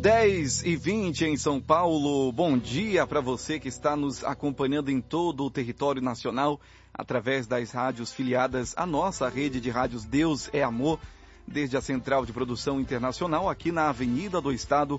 10h20 em São Paulo. Bom dia para você que está nos acompanhando em todo o território nacional através das rádios filiadas à nossa rede de rádios Deus é Amor, desde a Central de Produção Internacional aqui na Avenida do Estado,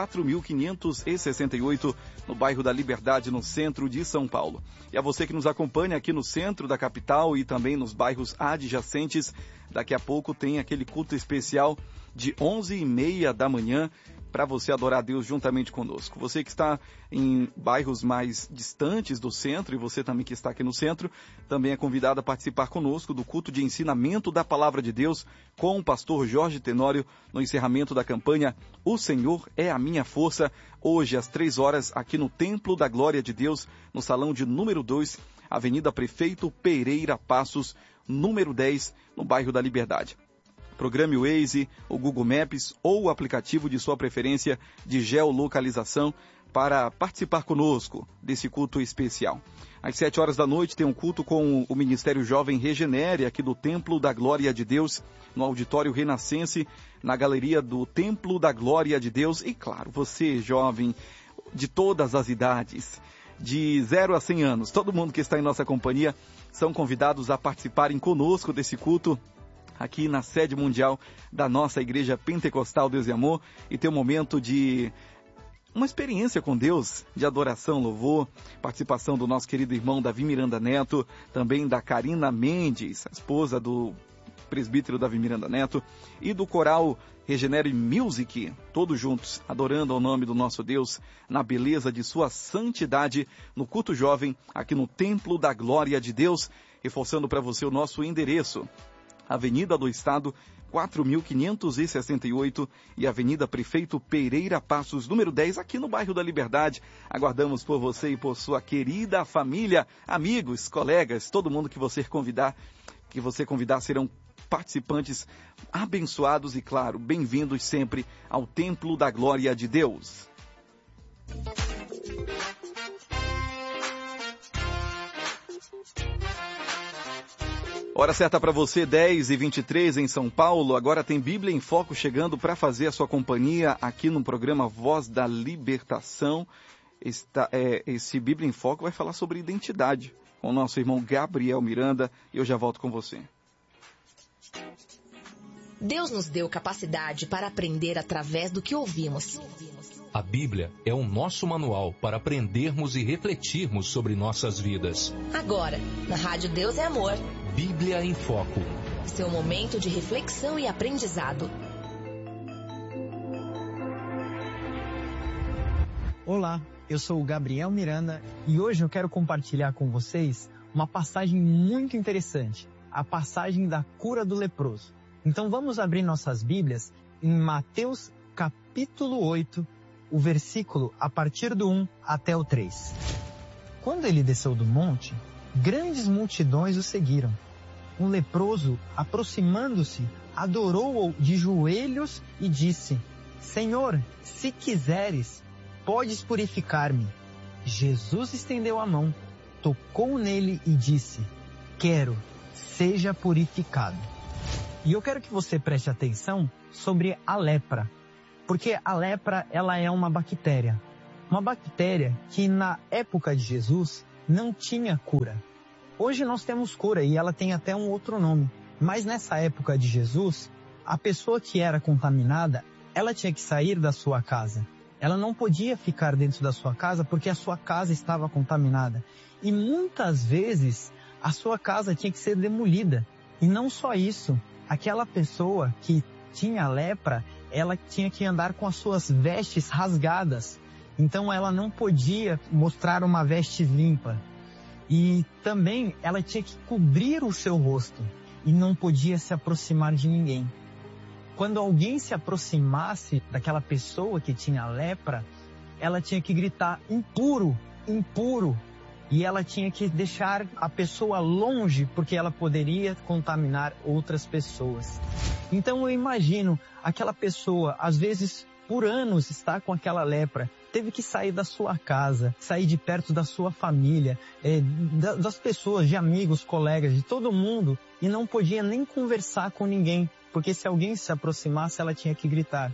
4.568, no bairro da Liberdade, no centro de São Paulo. E a você que nos acompanha aqui no centro da capital e também nos bairros adjacentes, daqui a pouco tem aquele culto especial de 11h30 da manhã, para você adorar a Deus juntamente conosco. Você que está em bairros mais distantes do centro e você também que está aqui no centro, também é convidado a participar conosco do culto de ensinamento da Palavra de Deus com o pastor Jorge Tenório no encerramento da campanha O Senhor é a Minha Força, hoje às 3 horas aqui no Templo da Glória de Deus, no salão de número 2, Avenida Prefeito Pereira Passos, número 10, no bairro da Liberdade. Programe o Waze, o Google Maps ou o aplicativo de sua preferência de geolocalização para participar conosco desse culto especial. Às 7 horas da noite tem um culto com o Ministério Jovem Regenere aqui do Templo da Glória de Deus, no Auditório Renascense, na galeria do Templo da Glória de Deus. E claro, você jovem de todas as idades, de 0 a 100 anos, todo mundo que está em nossa companhia, são convidados a participarem conosco desse culto aqui na sede mundial da nossa Igreja Pentecostal Deus e Amor, e ter um momento de uma experiência com Deus, de adoração, louvor, participação do nosso querido irmão Davi Miranda Neto, também da Karina Mendes, a esposa do presbítero Davi Miranda Neto, e do coral Regenere Music, todos juntos, adorando ao nome do nosso Deus, na beleza de sua santidade, no culto jovem, aqui no Templo da Glória de Deus, reforçando para você o nosso endereço: Avenida do Estado, 4.568 e Avenida Prefeito Pereira Passos, número 10, aqui no bairro da Liberdade. Aguardamos por você e por sua querida família, amigos, colegas, todo mundo que você convidar serão participantes abençoados e, claro, bem-vindos sempre ao Templo da Glória de Deus. Hora certa para você, 10h23 em São Paulo. Agora tem Bíblia em Foco chegando para fazer a sua companhia aqui no programa Voz da Libertação. Esse Bíblia em Foco vai falar sobre identidade com o nosso irmão Gabriel Miranda, e eu já volto com você. Deus nos deu capacidade para aprender através do que ouvimos. A Bíblia é o nosso manual para aprendermos e refletirmos sobre nossas vidas. Agora, na Rádio Deus é Amor, Bíblia em Foco. Seu momento de reflexão e aprendizado. Olá, eu sou o Gabriel Miranda e hoje eu quero compartilhar com vocês uma passagem muito interessante, a passagem da cura do leproso. Então vamos abrir nossas Bíblias em Mateus capítulo 8, o versículo a partir do 1 até o 3. Quando ele desceu do monte, grandes multidões o seguiram. Um leproso, aproximando-se, adorou-o de joelhos e disse: Senhor, se quiseres, podes purificar-me. Jesus estendeu a mão, tocou nele e disse: Quero, seja purificado. E eu quero que você preste atenção sobre a lepra, porque a lepra ela é uma bactéria que na época de Jesus não tinha cura. Hoje nós temos cura e ela tem até um outro nome, mas nessa época de Jesus, a pessoa que era contaminada, ela tinha que sair da sua casa. Ela não podia ficar dentro da sua casa porque a sua casa estava contaminada. E muitas vezes a sua casa tinha que ser demolida. E não só isso, aquela pessoa que tinha lepra, ela tinha que andar com as suas vestes rasgadas. Então ela não podia mostrar uma veste limpa. E também ela tinha que cobrir o seu rosto e não podia se aproximar de ninguém. Quando alguém se aproximasse daquela pessoa que tinha lepra, ela tinha que gritar: impuro, impuro. E ela tinha que deixar a pessoa longe, porque ela poderia contaminar outras pessoas. Então eu imagino aquela pessoa, às vezes por anos está com aquela lepra, teve que sair da sua casa, sair de perto da sua família, das pessoas, de amigos, colegas, de todo mundo, e não podia nem conversar com ninguém, porque se alguém se aproximasse, ela tinha que gritar.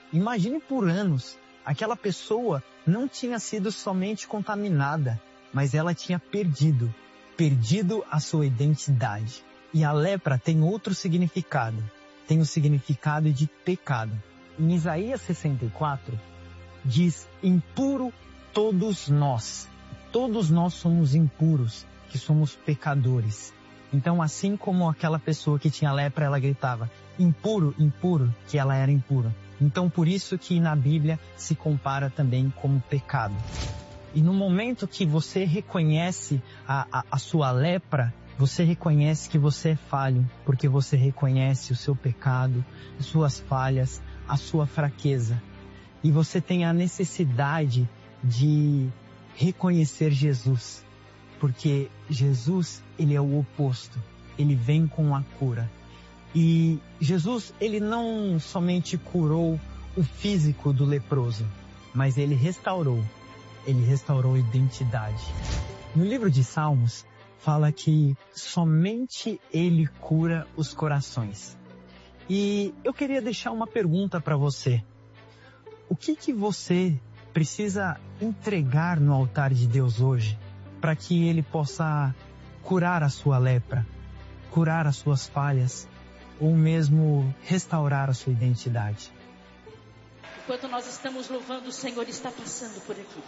Imagine por anos, aquela pessoa não tinha sido somente contaminada, mas ela tinha perdido a sua identidade. E a lepra tem outro significado, tem o significado de pecado. Em Isaías 64, diz, impuro todos nós somos impuros, que somos pecadores. Então, assim como aquela pessoa que tinha lepra, ela gritava, impuro, impuro, que ela era impura. Então, por isso que na Bíblia se compara também como pecado. E no momento que você reconhece a sua lepra, você reconhece que você é falho, porque você reconhece o seu pecado, as suas falhas, a sua fraqueza. E você tem a necessidade de reconhecer Jesus, porque Jesus, ele é o oposto, ele vem com a cura. E Jesus, ele não somente curou o físico do leproso, mas ele restaurou a identidade. No livro de Salmos, fala que somente ele cura os corações. E eu queria deixar uma pergunta para você. O que você precisa entregar no altar de Deus hoje para que ele possa curar a sua lepra, curar as suas falhas ou mesmo restaurar a sua identidade? Enquanto nós estamos louvando, o Senhor está passando por aqui.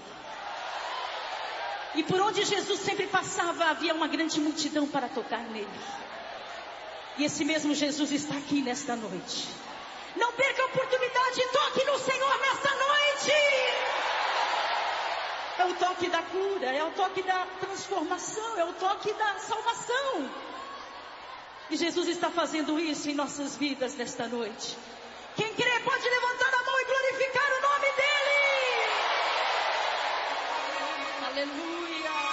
E por onde Jesus sempre passava, havia uma grande multidão para tocar nele. E esse mesmo Jesus está aqui nesta noite. Não perca a oportunidade, toque no Senhor nesta noite. É o toque da cura, é o toque da transformação, é o toque da salvação. E Jesus está fazendo isso em nossas vidas nesta noite. Quem crê pode levantar a mão e glorificar o nome dele. Aleluia.